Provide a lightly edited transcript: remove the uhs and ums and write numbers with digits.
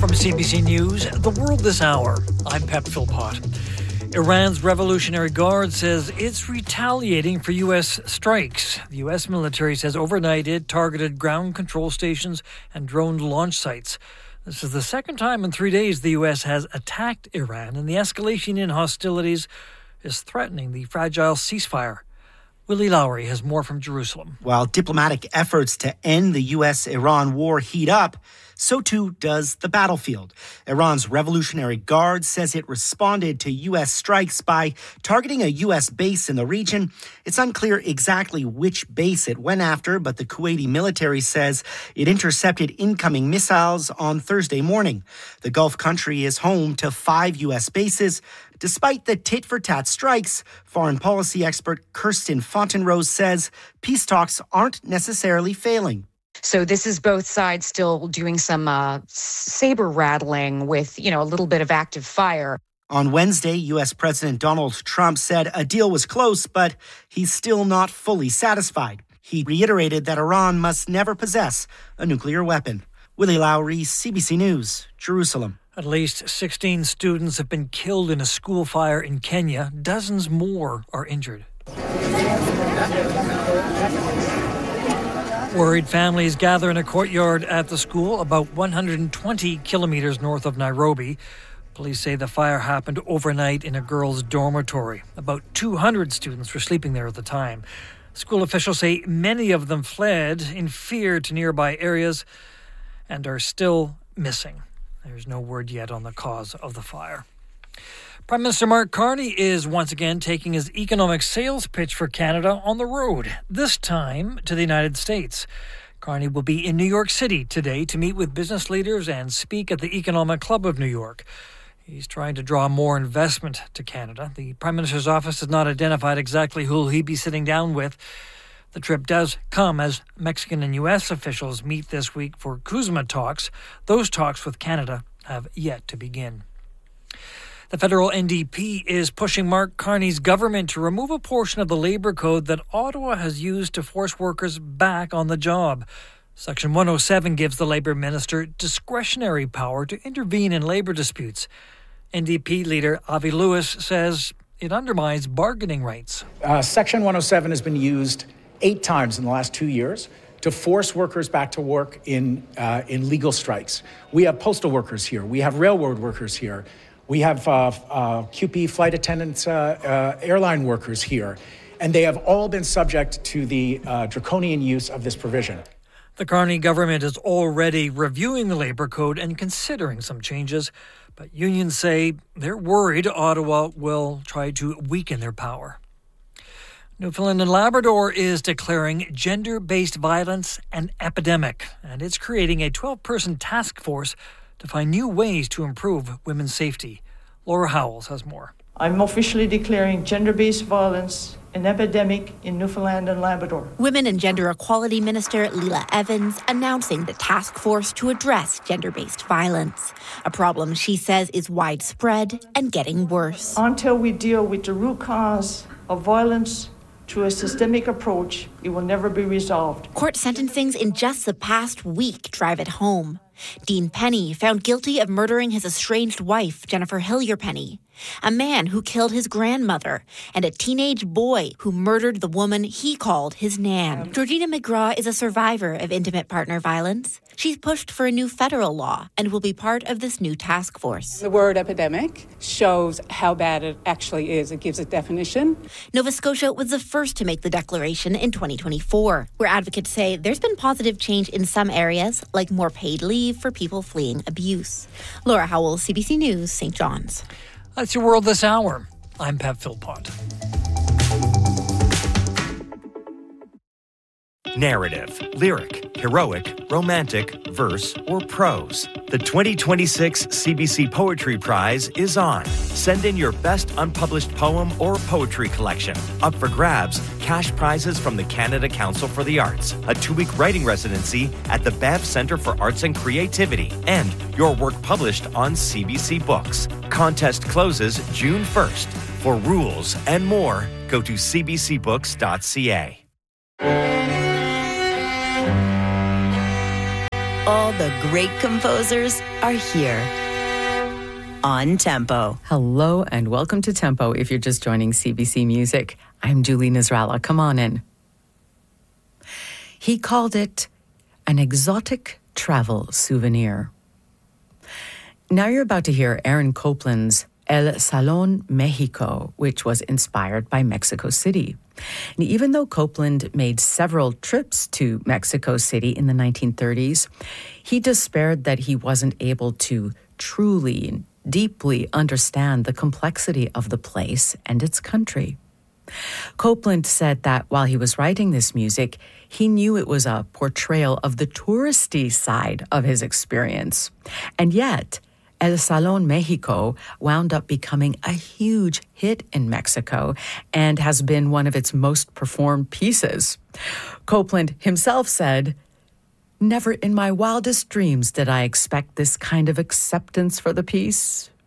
From CBC News, The World This Hour, I'm Pep Philpott. Iran's Revolutionary Guard says it's retaliating for U.S. strikes. The U.S. military says overnight it targeted ground control stations and drone launch sites. This is the second time in 3 days the U.S. has attacked Iran, and the escalation in hostilities is threatening the fragile ceasefire. Willie Lowry has more from Jerusalem. While diplomatic efforts to end the U.S.-Iran war heat up, so too does the battlefield. Iran's Revolutionary Guard says it responded to U.S. strikes by targeting a U.S. base in the region. It's unclear exactly which base it went after, but the Kuwaiti military says it intercepted incoming missiles on Thursday morning. The Gulf country is home to 5 U.S. bases. Despite the tit-for-tat strikes, foreign policy expert Kirsten Fontenrose says peace talks aren't necessarily failing. So this is both sides still doing some saber rattling with, a little bit of active fire. On Wednesday, U.S. President Donald Trump said a deal was close, but he's still not fully satisfied. He reiterated that Iran must never possess a nuclear weapon. Willie Lowry, CBC News, Jerusalem. At least 16 students have been killed in a school fire in Kenya. Dozens more are injured. Worried families gather in a courtyard at the school about 120 kilometers north of Nairobi. Police say the fire happened overnight in a girls' dormitory. About 200 students were sleeping there at the time. School officials say many of them fled in fear to nearby areas and are still missing. There's no word yet on the cause of the fire. Prime Minister Mark Carney is once again taking his economic sales pitch for Canada on the road, this time to the United States. Carney will be in New York City today to meet with business leaders and speak at the Economic Club of New York. He's trying to draw more investment to Canada. The Prime Minister's office has not identified exactly who he'll be sitting down with. The trip does come as Mexican and U.S. officials meet this week for CUSMA talks. Those talks with Canada have yet to begin. The federal NDP is pushing Mark Carney's government to remove a portion of the labour code that Ottawa has used to force workers back on the job. Section 107 gives the Labour Minister discretionary power to intervene in labour disputes. NDP leader Avi Lewis says it undermines bargaining rights. Section 107 has been used 8 times in the last 2 years to force workers back to work in legal strikes. We have postal workers here. We have railroad workers here. We have QP flight attendants, airline workers here. And they have all been subject to the draconian use of this provision. The Carney government is already reviewing the labour code and considering some changes. But unions say they're worried Ottawa will try to weaken their power. Newfoundland and Labrador is declaring gender-based violence an epidemic, and it's creating a 12-person task force to find new ways to improve women's safety. Laura Howells has more. I'm officially declaring gender-based violence an epidemic in Newfoundland and Labrador. Women and Gender Equality Minister Leela Evans announcing the task force to address gender-based violence, a problem she says is widespread and getting worse. Until we deal with the root cause of violence through a systemic approach, it will never be resolved. Court sentencings in just the past week drive it home. Dean Penny found guilty of murdering his estranged wife, Jennifer Hillier Penny, a man who killed his grandmother, and a teenage boy who murdered the woman he called his nan. Georgina McGraw is a survivor of intimate partner violence. She's pushed for a new federal law and will be part of this new task force. The word epidemic shows how bad it actually is. It gives a definition. Nova Scotia was the first to make the declaration in 2024, where advocates say there's been positive change in some areas, like more paid leave for people fleeing abuse. Laura Howell, CBC News, St. John's. That's your World This Hour. I'm Pep Philpott. Narrative, lyric, heroic, romantic, verse, or prose. The 2026 CBC Poetry Prize is on. Send in your best unpublished poem or poetry collection. Up for grabs, cash prizes from the Canada Council for the Arts, a 2-week writing residency at the Banff Centre for Arts and Creativity, and your work published on CBC Books. Contest closes June 1st. For rules and more, go to cbcbooks.ca. All the great composers are here on Tempo. Hello and welcome to Tempo. If you're just joining CBC Music, I'm Julie Nasrallah. Come on in. He called it an exotic travel souvenir. Now you're about to hear Aaron Copland's El Salón Mexico, which was inspired by Mexico City. And even though Copland made several trips to Mexico City in the 1930s, he despaired that he wasn't able to truly and deeply understand the complexity of the place and its country. Copland said that while he was writing this music, he knew it was a portrayal of the touristy side of his experience. And yet, El Salón Mexico wound up becoming a huge hit in Mexico and has been one of its most performed pieces. Copland himself said, "Never in my wildest dreams did I expect this kind of acceptance for the piece.